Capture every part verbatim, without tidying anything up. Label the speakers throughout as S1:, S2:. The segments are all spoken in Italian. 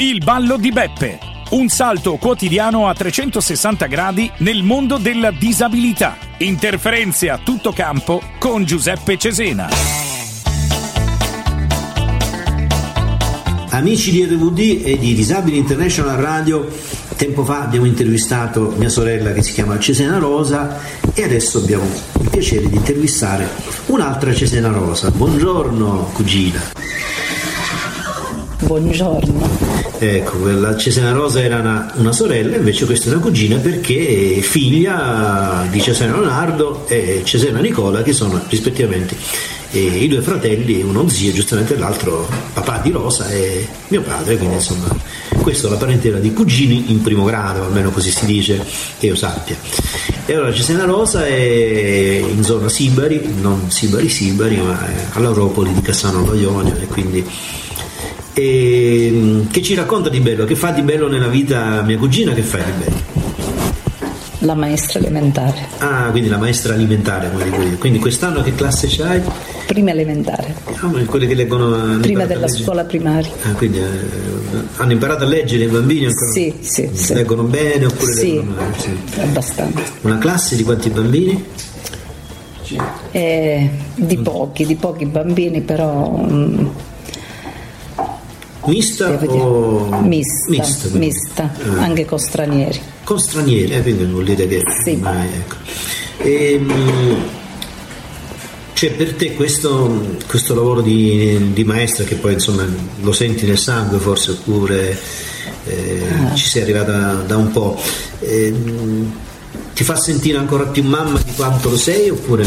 S1: Il ballo di Beppe, un salto quotidiano a trecentosessanta gradi nel mondo della disabilità. Interferenze a tutto campo con Giuseppe Cesena.
S2: Amici di R V D e di Disabili International Radio, tempo fa abbiamo intervistato mia sorella che si chiama Cesena Rosa e adesso abbiamo il piacere di intervistare un'altra Cesena Rosa. Buongiorno cugina.
S3: Buongiorno.
S2: Ecco, la Cesena Rosa era una, una sorella, invece questa è una cugina perché è figlia di Cesena Leonardo e Cesena Nicola, che sono rispettivamente eh, i due fratelli, uno zio, giustamente l'altro papà di Rosa e mio padre, quindi insomma questa è la parentela di cugini in primo grado, almeno così si dice che io sappia. E allora Cesena Rosa è in zona Sibari, non Sibari Sibari, ma all'Europoli di Cassano Ionio, e quindi e che ci racconta di bello, che fa di bello nella vita mia cugina, che fa di bello?
S3: La maestra elementare.
S2: Ah, quindi la maestra alimentare, come dico io. Quindi quest'anno che classe c'hai?
S3: Prima elementare.
S2: Ah, ma quelle che leggono
S3: prima della scuola primaria.
S2: Ah, quindi eh, hanno imparato a leggere i bambini ancora?
S3: Sì, sì, sì.
S2: Leggono bene oppure
S3: sì,
S2: leggono male? Sì,
S3: abbastanza.
S2: Una classe di quanti bambini?
S3: Eh, di pochi, di pochi bambini, però mm,
S2: Mista o
S3: mista,
S2: mista,
S3: mista
S2: ah.
S3: Anche con stranieri.
S2: Con stranieri, eh, quindi vuol dire che
S3: sì.
S2: Mai, ecco. E, cioè per te questo, questo lavoro di, di maestra, che poi insomma lo senti nel sangue forse, oppure eh, ah. ci sei arrivata da un po', eh, ti fa sentire ancora più mamma di quanto lo sei oppure no?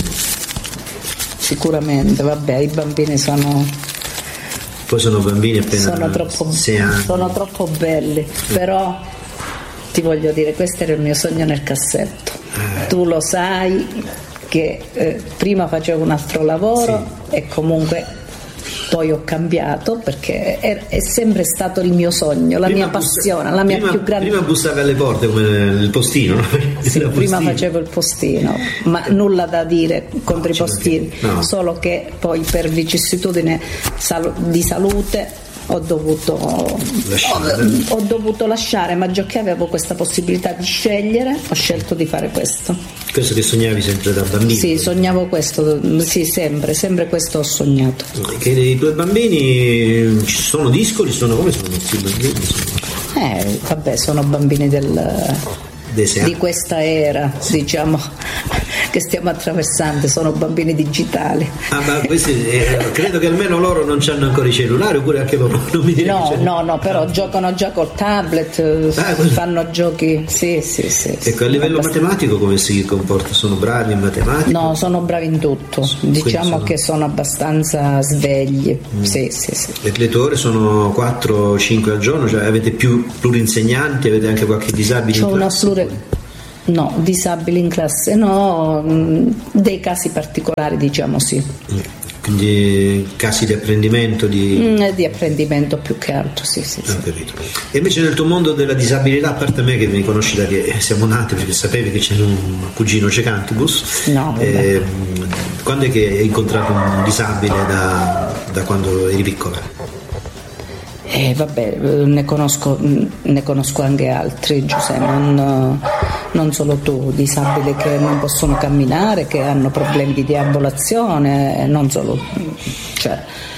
S3: Sicuramente, vabbè, i bambini sono
S2: poi sono bambini appena
S3: sono troppo,
S2: sei anni.
S3: Sono troppo belli, però ti voglio dire, questo era il mio sogno nel cassetto. Eh. Tu lo sai che eh, prima facevo un altro lavoro, sì. E comunque poi ho cambiato perché è, è sempre stato il mio sogno, la prima mia passione, bussa, la mia
S2: prima,
S3: più grande.
S2: Prima bussavi alle porte come il postino, no?
S3: Sì, prima facevo il postino, ma nulla da dire contro no, i postini,
S2: no.
S3: Solo che poi per vicissitudine di salute ho dovuto lasciare. Ho, ho dovuto lasciare, ma già che avevo questa possibilità di scegliere, ho scelto di fare questo.
S2: Questo che sognavi sempre da bambino?
S3: Sì, sognavo questo, sì, sempre, sempre questo ho sognato.
S2: Che i tuoi bambini ci sono discoli, sono come sono i bambini?
S3: Eh, vabbè, sono bambini del di questa era, sì. Diciamo che stiamo attraversando, sono bambini digitali.
S2: Ah, ma questi, eh, credo che almeno loro non hanno ancora i cellulari, oppure anche loro non mi
S3: no, no, no, però ah. giocano già col tablet, ah, fanno giochi, sì, sì, sì.
S2: Ecco, a livello abbastanza... matematico come si comporta? Sono bravi in matematica?
S3: No, sono bravi in tutto, diciamo sono... che sono abbastanza svegli, mm. sì, sì, sì.
S2: Le, le tue ore sono quattro cinque al giorno, cioè avete più plurinsegnanti, avete anche qualche disabile in classe? Plure...
S3: No, disabili in classe no, dei casi particolari diciamo sì.
S2: Quindi casi di apprendimento? Di,
S3: mm, di apprendimento più che altro, sì, sì,
S2: ah,
S3: sì.
S2: Capito. E invece nel tuo mondo della disabilità, a parte me che mi conosci da che siamo nati, perché sapevi che c'era un cugino cecantibus,
S3: no,
S2: eh, quando è che hai incontrato un disabile da, da quando eri piccola?
S3: Eh, vabbè, ne conosco, ne conosco anche altri, Giuseppe, non, non solo tu, disabili che non possono camminare, che hanno problemi di deambulazione, non solo. Cioè,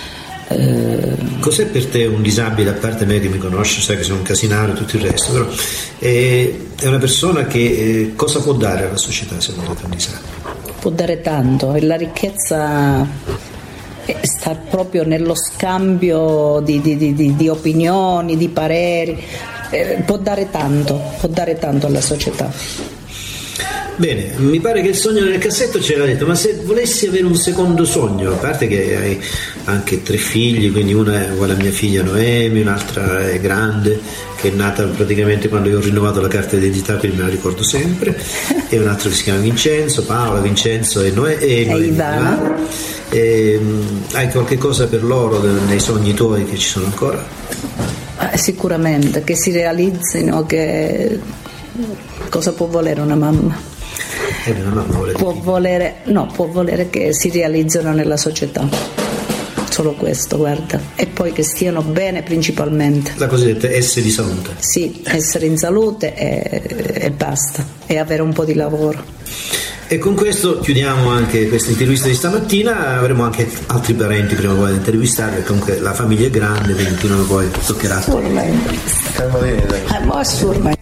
S3: eh...
S2: Cos'è per te un disabile, a parte me che mi conosci, sai che sono un casinario e tutto il resto, però è, è una persona che eh, cosa può dare alla società secondo te un disabile?
S3: Può dare tanto, e la ricchezza sta proprio nello scambio di, di, di, di opinioni, di pareri, eh, può dare tanto, può dare tanto alla società.
S2: Bene, mi pare che il sogno nel cassetto ce l'ha detto, ma se volessi avere un secondo sogno, a parte che hai anche tre figli, quindi una è uguale a mia figlia Noemi, un'altra è grande, che è nata praticamente quando io ho rinnovato la carta d'identità, quindi me la ricordo sempre, e un altro che si chiama Vincenzo, Paola, Vincenzo e Noemi. E Ivana. E, hai qualche cosa per loro nei sogni tuoi che ci sono ancora?
S3: Eh, sicuramente, che si realizzino, che cosa può volere una mamma?
S2: Eh, una mamma vuole
S3: può volere, no, può volere che si realizzino nella società, solo questo, guarda, e poi che stiano bene principalmente.
S2: La cosiddetta S di salute.
S3: Sì, essere in salute e, e basta, e avere un po' di lavoro.
S2: E con questo chiudiamo anche questa intervista di stamattina. Avremo anche altri parenti prima o poi da intervistare, perché comunque la famiglia è grande, quindi prima o poi toccherà.
S3: Assolutamente. Ah, ma assolutamente.